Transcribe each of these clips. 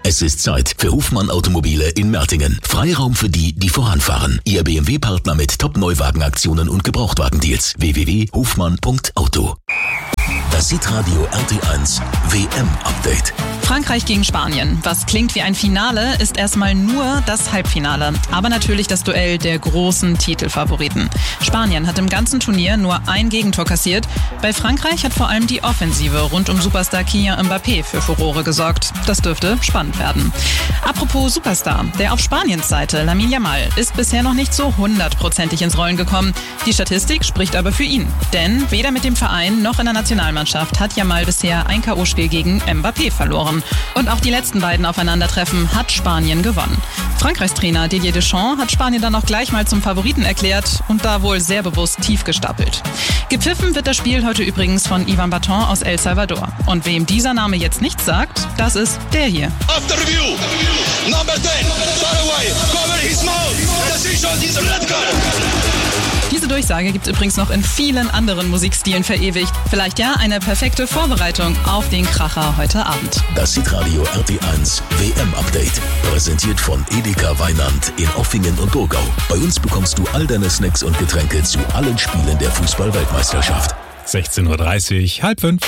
Es ist Zeit für Hofmann Automobile in Mertingen. Freiraum für die, die voranfahren. Ihr BMW-Partner mit Top-Neuwagenaktionen und Gebrauchtwagendeals. www.hofmann.auto. Das Hitradio RT1 WM-Update. Frankreich gegen Spanien. Was klingt wie ein Finale, ist erstmal nur das Halbfinale. Aber natürlich das Duell der großen Titelfavoriten. Spanien hat im ganzen Turnier nur ein Gegentor kassiert. Bei Frankreich hat vor allem die Offensive rund um Superstar Kylian Mbappé für Furore gesorgt. Das dürfte spannend werden. Apropos Superstar, der auf Spaniens Seite, Lamine Yamal, ist bisher noch nicht so 100%ig ins Rollen gekommen. Die Statistik spricht aber für ihn. Denn weder mit dem Verein noch in der Nationalmannschaft hat Yamal bisher ein K.O.-Spiel gegen Mbappé verloren. Und auch die letzten beiden Aufeinandertreffen hat Spanien gewonnen. Frankreichs Trainer Didier Deschamps hat Spanien dann auch gleich mal zum Favoriten erklärt und da wohl sehr bewusst tief gestapelt. Gepfiffen wird das Spiel heute übrigens von Ivan Baton aus El Salvador. Und wem dieser Name jetzt nichts sagt, das ist der hier. After review, number 10, Paraguay, cover his mouth, decision is red card. Diese Durchsage gibt es übrigens noch in vielen anderen Musikstilen verewigt. Vielleicht ja eine perfekte Vorbereitung auf den Kracher heute Abend. Das Hitradio RT1 WM-Update. Präsentiert von Edeka Weinand in Offingen und Burgau. Bei uns bekommst du all deine Snacks und Getränke zu allen Spielen der Fußball-Weltmeisterschaft. 16:30 Uhr, 4:30.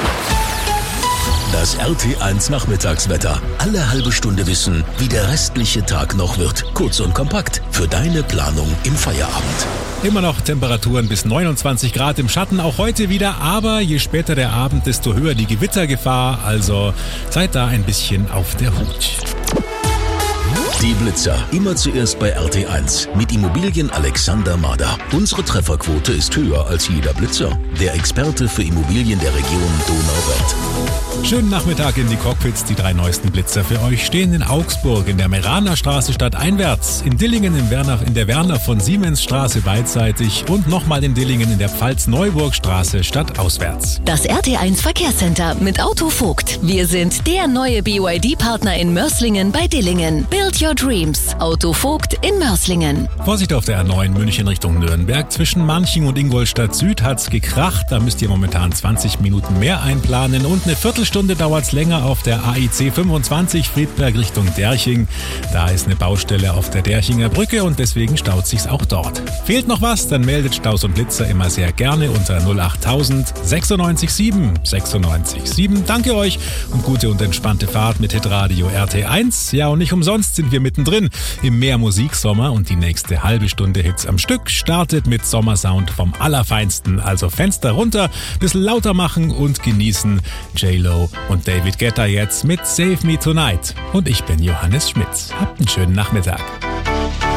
Das RT1 Nachmittagswetter. Alle halbe Stunde wissen, wie der restliche Tag noch wird. Kurz und kompakt für deine Planung im Feierabend. Immer noch Temperaturen bis 29 Grad im Schatten, auch heute wieder. Aber je später der Abend, desto höher die Gewittergefahr. Also seid da ein bisschen auf der Hut. Die Blitzer. Immer zuerst bei RT1 mit Immobilien Alexander Mader. Unsere Trefferquote ist höher als jeder Blitzer. Der Experte für Immobilien der Region Donauwörth. Schönen Nachmittag in die Cockpits. Die 3 neuesten Blitzer für euch stehen in Augsburg, in der Meranerstraße stadteinwärts, in Dillingen in der Werner von Siemens Straße beidseitig und nochmal in Dillingen in der Pfalz-Neuburg-Straße stadtauswärts. Das RT1 Verkehrscenter mit Auto Vogt. Wir sind der neue BYD-Partner in Mörslingen bei Dillingen. Build your dreams. Auto Vogt in Mörslingen. Vorsicht auf der A9 München Richtung Nürnberg. Zwischen Manching und Ingolstadt Süd hat's gekracht. Da müsst ihr momentan 20 Minuten mehr einplanen und eine Viertelstunde dauert's länger auf der AIC 25 Friedberg Richtung Derching. Da ist eine Baustelle auf der Derchinger Brücke und deswegen staut sich's auch dort. Fehlt noch was? Dann meldet Staus und Blitzer immer sehr gerne unter 08000 96 7 96 7. Danke euch und gute und entspannte Fahrt mit Hitradio RT1. Ja, und nicht umsonst sind wir mittendrin im Mehr-Musik-Sommer und die nächste halbe Stunde Hits am Stück startet mit Sommersound vom Allerfeinsten. Also Fenster runter, bisschen lauter machen und genießen. J-Lo und David Guetta jetzt mit Save Me Tonight. Und ich bin Johannes Schmitz. Habt einen schönen Nachmittag.